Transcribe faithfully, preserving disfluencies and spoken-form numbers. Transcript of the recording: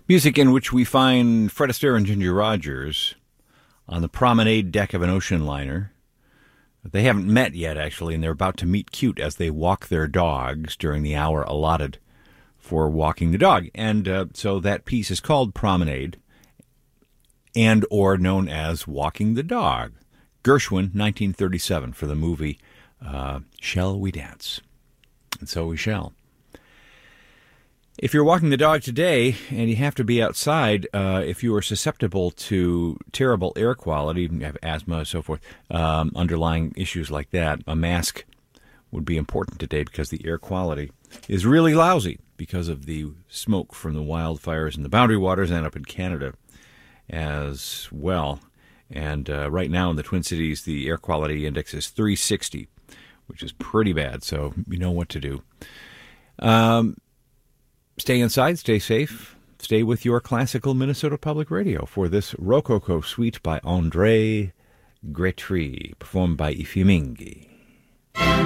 Music in which we find Fred Astaire and Ginger Rogers on the promenade deck of an ocean liner. They haven't met yet, actually, and they're about to meet cute as they walk their dogs during the hour allotted for walking the dog. And uh, so that piece is called Promenade, and or known as Walking the Dog. Gershwin, nineteen thirty-seven, for the movie uh, Shall We Dance? And so we shall. If you're walking the dog today and you have to be outside, uh, if you are susceptible to terrible air quality, you have asthma and so forth, um, underlying issues like that, a mask would be important today because the air quality is really lousy because of the smoke from the wildfires in the Boundary Waters and up in Canada as well. And uh, right now in the Twin Cities, the air quality index is three sixty, which is pretty bad, so you know what to do. Um... Stay inside, stay safe, stay with your classical Minnesota Public Radio for this Rococo suite by André Gretry, performed by Ifimingi.